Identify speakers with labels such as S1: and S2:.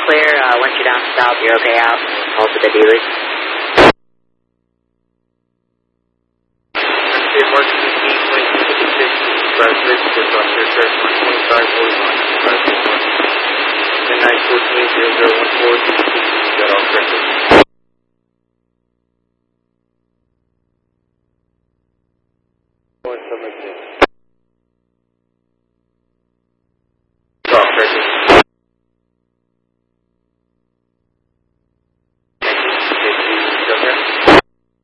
S1: clear. Once you're down south, you're okay out. Hold to the dealers.
S2: Emergency 2256, Bradford, Bushwalker, Church 125, 41, Midnight 14, 0014,